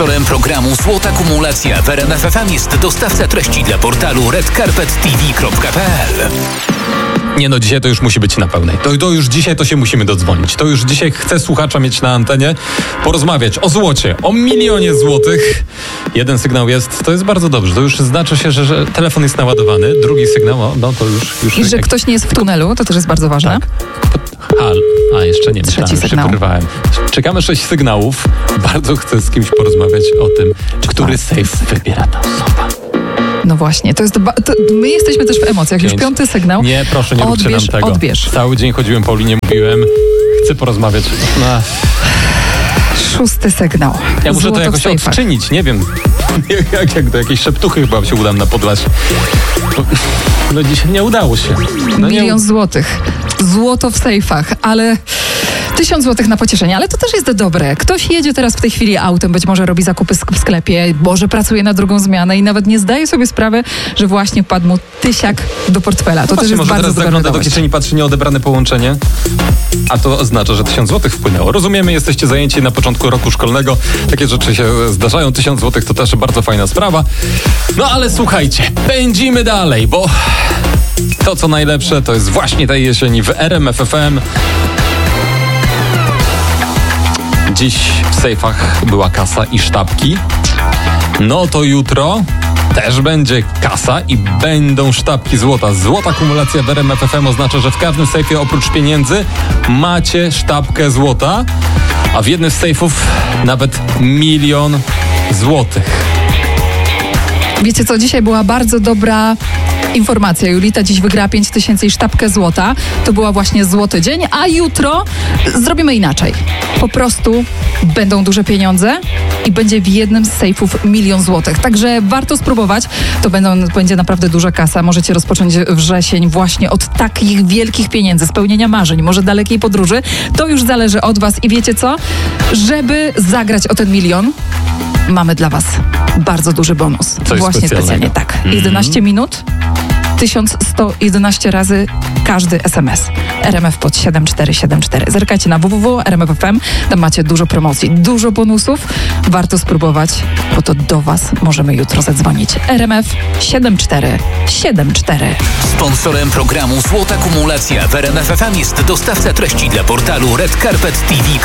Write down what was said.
Sponsorem programu Złota Kumulacja w RMF FM jest dostawca treści dla portalu redcarpettv.pl. Nie no, dzisiaj to już musi być na pełnej. To już dzisiaj to się musimy dodzwonić. To już dzisiaj chcę słuchacza mieć na antenie, porozmawiać o złocie, o 1 000 000 złotych. Jeden sygnał jest, to jest bardzo dobrze. To już znaczy się, że telefon jest naładowany. Drugi sygnał, no to już... I że ktoś nie jest w tunelu, to też jest bardzo ważne. Tak. Jeszcze nie myślałem, Trzeci sygnał. Przerwałem. Czekamy 6 sygnałów. Bardzo chcę z kimś porozmawiać o tym, który sejf wybiera ta osoba. No właśnie, my jesteśmy też w emocjach. Już 5. sygnał. Nie, proszę, nie róbcie nam tego. Odbierz. Cały dzień chodziłem Paulinie, mówiłem, chcę porozmawiać. 6. sygnał. Ja muszę Złoto to jakoś w sejfach. odczynić, nie wiem. Jak do jakiejś szeptuchy chyba się udam na Podlasie. No dzisiaj nie udało się. 1 000 000 złotych. Złoto w sejfach, ale 1000 złotych na pocieszenie, ale to też jest dobre. Ktoś jedzie teraz w tej chwili autem, być może robi zakupy w sklepie, może pracuje na drugą zmianę i nawet nie zdaje sobie sprawy, że właśnie padł mu tysiak do portfela. To też jest może bardzo teraz dobra zagląda do wiadomość. kieszeni, patrzy nieodebrane połączenie, a to oznacza, że 1000 złotych wpłynęło. Rozumiemy, jesteście zajęci na początku roku szkolnego. Takie rzeczy się zdarzają. 1000 złotych to też bardzo fajna sprawa. No ale słuchajcie, pędzimy dalej, bo to, co najlepsze, to jest właśnie tej jesieni w RMF FM. Dziś w sejfach była kasa i sztabki. No to jutro też będzie kasa i będą sztabki złota. Złota kumulacja w RMF FM oznacza, że w każdym sejfie oprócz pieniędzy macie sztabkę złota, a w jednym z sejfów nawet 1 000 000 złotych. Wiecie co, dzisiaj była bardzo dobra informacja. Julita dziś wygrała 5000 i sztabkę złota. To była właśnie złoty dzień, a jutro zrobimy inaczej. Po prostu będą duże pieniądze i będzie w jednym z sejfów 1 000 000 złotych. Także warto spróbować. To będzie naprawdę duża kasa. Możecie rozpocząć wrzesień właśnie od takich wielkich pieniędzy, spełnienia marzeń, może dalekiej podróży. To już zależy od was i wiecie co? Żeby zagrać o ten 1 000 000, mamy dla was bardzo duży bonus. Coś właśnie specjalnie, tak. 11 minut, 1111 razy każdy SMS. RMF pod 7474. Zerkajcie na www.rmf.fm. Tam macie dużo promocji, dużo bonusów. Warto spróbować, bo to do was możemy jutro zadzwonić. RMF 7474. Sponsorem programu Złota Kumulacja w RMF FM jest dostawca treści dla portalu redcarpettv.pl.